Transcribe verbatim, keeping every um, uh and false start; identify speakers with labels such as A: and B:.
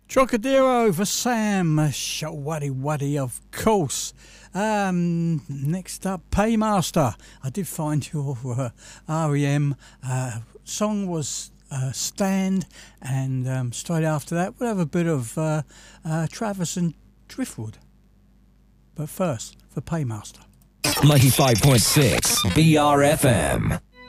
A: Trocadero for Sam, Shawaddy Waddy, of course. Um, next up, Paymaster. I did find your uh, R E M uh, song was uh, Stand, and um, straight after that we'll have a bit of uh, uh, Travis and Driftwood. But first, for Paymaster.
B: ninety-five point six B R F M.